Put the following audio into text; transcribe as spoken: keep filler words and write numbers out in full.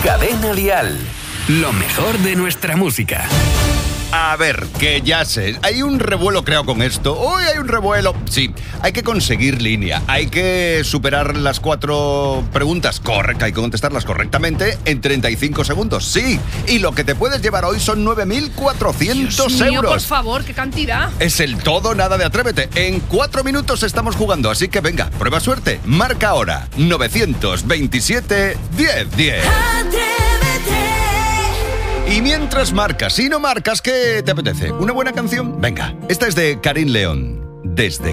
Cadena Dial. Lo mejor de nuestra música. A ver, que ya sé, hay un revuelo creado con esto. Hoy hay un revuelo. Sí, hay que conseguir línea. Hay que superar las cuatro preguntas correctas. Hay que contestarlas correctamente en treinta y cinco segundos. Sí, y lo que te puedes llevar hoy son nueve mil cuatrocientos Dios mío, euros. por favor, qué cantidad. Es el todo, nada de Atrévete. En cuatro minutos estamos jugando, así que venga, prueba suerte. Marca ahora novecientos veintisiete diez diez. Y mientras marcas, si no marcas, ¿qué te apetece? ¿Una buena canción? Venga, esta es de Karim León, Desde